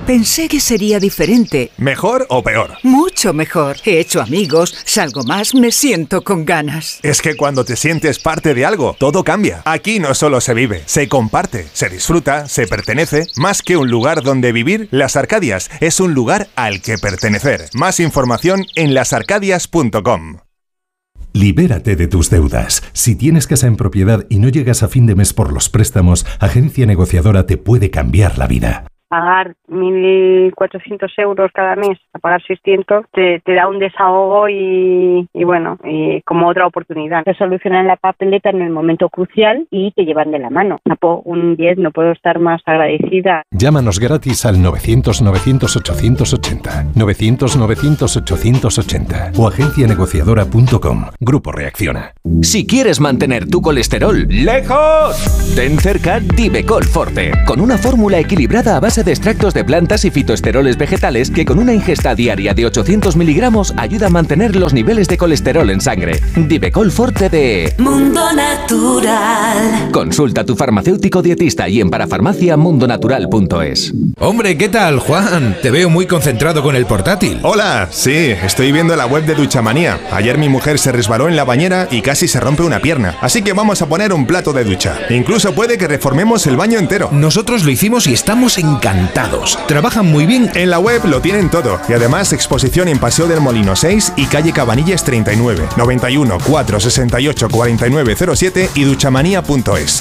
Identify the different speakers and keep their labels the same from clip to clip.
Speaker 1: Pensé que sería diferente.
Speaker 2: ¿Mejor o peor?
Speaker 1: Mucho mejor. He hecho amigos, salgo más, me siento con ganas.
Speaker 2: Es que cuando te sientes parte de algo, todo cambia. Aquí no solo se vive, se comparte, se disfruta, se pertenece. Más que un lugar donde vivir, Las Arcadias es un lugar al que pertenecer. Más información en lasarcadias.com.
Speaker 3: Libérate de tus deudas. Si tienes casa en propiedad y no llegas a fin de mes por los préstamos, Agencia Negociadora te puede cambiar la vida.
Speaker 4: Pagar 1.400 euros cada mes, a pagar 600, te da un desahogo y bueno, y como otra oportunidad. Te solucionan la papeleta en el momento crucial y te llevan de la mano. Un 10, no puedo estar más agradecida.
Speaker 3: Llámanos gratis al 900-900-880, 900-900-880 o agencianegociadora.com. Grupo Reacciona.
Speaker 5: Si quieres mantener tu colesterol lejos, ten cerca Divecol Forte, con una fórmula equilibrada a base de extractos de plantas y fitoesteroles vegetales que con una ingesta diaria de 800 miligramos ayuda a mantener los niveles de colesterol en sangre. Divecol Forte de
Speaker 6: Mundo Natural.
Speaker 5: Consulta a tu farmacéutico dietista y en parafarmacia.mundonatural.es.
Speaker 7: Hombre, ¿qué tal, Juan? Te veo muy concentrado con el portátil.
Speaker 2: Hola, sí, estoy viendo la web de Duchamanía. Ayer mi mujer se resbaló en la bañera y casi se rompe una pierna. Así que vamos a poner un plato de ducha. Incluso puede que reformemos el baño entero.
Speaker 7: Nosotros lo hicimos y estamos encantados. Trabajan muy bien.
Speaker 2: En la web lo tienen todo. Y además exposición en Paseo del Molino 6 y calle Cabanillas 39, 91 468 4907 y duchamanía.es.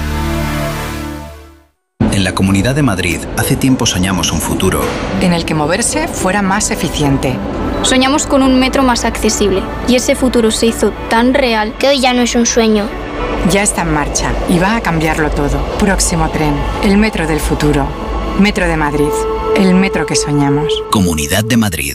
Speaker 8: En la Comunidad de Madrid, hace tiempo soñamos un futuro
Speaker 9: en el que moverse fuera más eficiente.
Speaker 10: Soñamos con un metro más accesible y ese futuro se hizo tan real que hoy ya no es un sueño.
Speaker 9: Ya está en marcha y va a cambiarlo todo. Próximo tren, el metro del futuro. Metro de Madrid, el metro que soñamos.
Speaker 8: Comunidad de Madrid.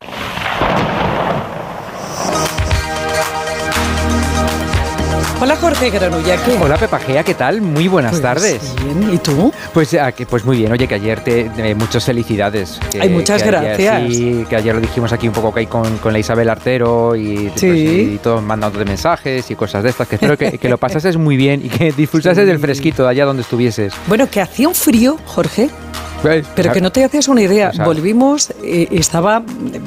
Speaker 11: Hola Jorge Granulla, ¿qué?
Speaker 12: Hola Pepa Gea, ¿qué tal? Muy buenas tardes.
Speaker 11: Bien, ¿y tú?
Speaker 12: Pues muy bien, oye, que ayer muchas felicidades.
Speaker 11: Ay, muchas gracias.
Speaker 12: Sí, que ayer lo dijimos aquí un poco que hay con la Isabel Artero y,
Speaker 11: sí.
Speaker 12: Y todos mandándote mensajes y cosas de estas, que espero que lo pasases muy bien y que disfrutases del fresquito de allá donde estuvieses.
Speaker 11: Bueno, que hacía un frío, Jorge. Pero que no te haces una idea. Volvimos, estaba,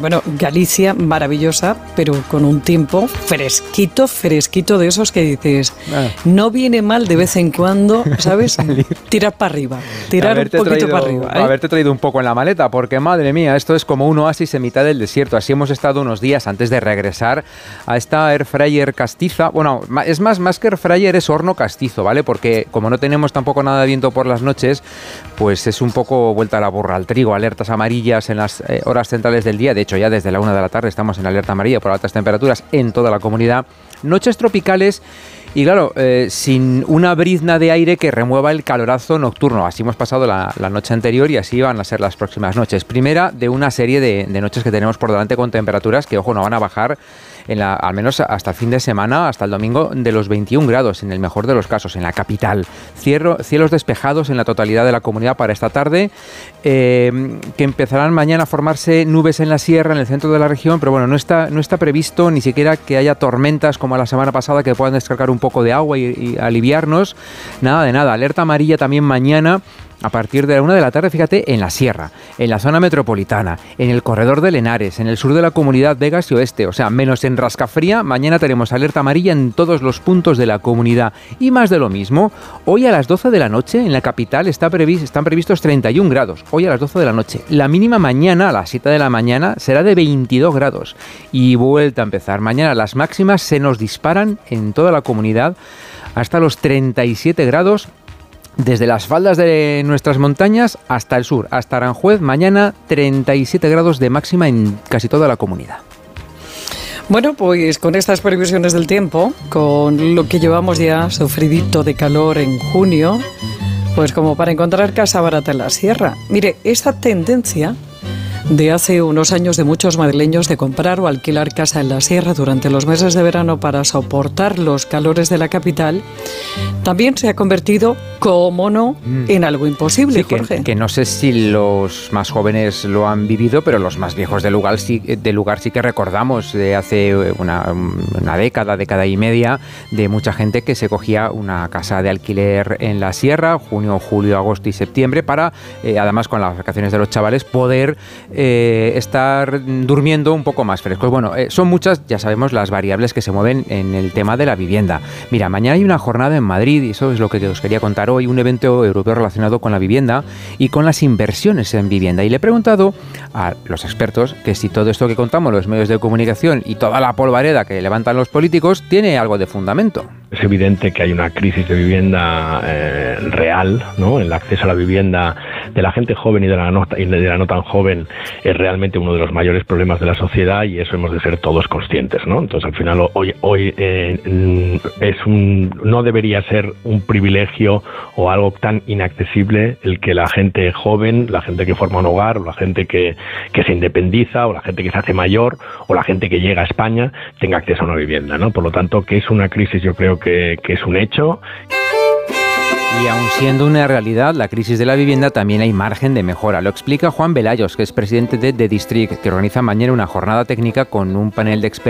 Speaker 11: Galicia maravillosa, pero con un tiempo fresquito de esos que dices, no viene mal de vez en cuando, ¿sabes? Tirar para arriba, un poquito para arriba.
Speaker 12: Haberte traído un poco en la maleta, porque madre mía, esto es como un oasis en mitad del desierto. Así hemos estado unos días antes de regresar a esta air fryer castiza. Bueno, es más que air fryer, es horno castizo, ¿vale? Porque como no tenemos tampoco nada de viento por las noches, pues es un poco vuelta a la burra al trigo, alertas amarillas en las horas centrales del día. De hecho, ya desde la 1 de la tarde estamos en alerta amarilla por altas temperaturas en toda la comunidad. Noches tropicales y, claro, sin una brizna de aire que remueva el calorazo nocturno. Así hemos pasado la noche anterior y así van a ser las próximas noches. Primera de una serie de noches que tenemos por delante con temperaturas que, ojo, no van a bajar al menos hasta el fin de semana, hasta el domingo, de los 21 grados, en el mejor de los casos, en la capital. Cielos despejados en la totalidad de la comunidad para esta tarde, que empezarán mañana a formarse nubes en la sierra, en el centro de la región, pero bueno, no está previsto ni siquiera que haya tormentas como la semana pasada que puedan descargar un poco de agua y aliviarnos. Nada de nada. Alerta amarilla también mañana a partir de la 1 de la tarde, fíjate, en la sierra, en la zona metropolitana, en el corredor de Henares, en el sur de la comunidad, Vegas y Oeste, o sea, menos en Rascafría. Mañana tenemos alerta amarilla en todos los puntos de la comunidad. Y más de lo mismo, hoy a las 12 de la noche en la capital están previstos 31 grados, hoy a las 12 de la noche. La mínima mañana a las 7 de la mañana será de 22 grados. Y vuelta a empezar, mañana las máximas se nos disparan en toda la comunidad hasta los 37 grados, desde las faldas de nuestras montañas hasta el sur, hasta Aranjuez. Mañana 37 grados de máxima en casi toda la comunidad.
Speaker 11: Bueno, pues con estas previsiones del tiempo, con lo que llevamos ya sufridito de calor en junio, pues como para encontrar casa barata en la sierra. Mire, esta tendencia de hace unos años de muchos madrileños de comprar o alquilar casa en la sierra durante los meses de verano para soportar los calores de la capital, también se ha convertido, como no, en algo imposible,
Speaker 12: sí,
Speaker 11: Jorge.
Speaker 12: Que no sé si los más jóvenes lo han vivido, pero los más viejos del lugar sí que recordamos de hace una década y media, de mucha gente que se cogía una casa de alquiler en la sierra, junio, julio, agosto y septiembre, para, además con las vacaciones de los chavales, poder estar durmiendo un poco más frescos. Bueno, son muchas, ya sabemos, las variables que se mueven en el tema de la vivienda. Mira, mañana hay una jornada en Madrid, y eso es lo que os quería contar hoy, un evento europeo relacionado con la vivienda y con las inversiones en vivienda. Y le he preguntado a los expertos que si todo esto que contamos, los medios de comunicación y toda la polvareda que levantan los políticos, tiene algo de fundamento.
Speaker 13: Es evidente que hay una crisis de vivienda real, ¿no? El acceso a la vivienda de la gente joven y de la no tan joven es realmente uno de los mayores problemas de la sociedad, y eso hemos de ser todos conscientes, ¿no? Entonces, al final, hoy no debería ser un privilegio o algo tan inaccesible el que la gente joven, la gente que forma un hogar, o la gente que se independiza, o la gente que se hace mayor, o la gente que llega a España, tenga acceso a una vivienda, ¿no? Por lo tanto, que es una crisis, yo creo que es un hecho.
Speaker 12: Y aun siendo una realidad, la crisis de la vivienda, también hay margen de mejora. Lo explica Juan Velayos, que es presidente de The District, que organiza mañana una jornada técnica con un panel de expertos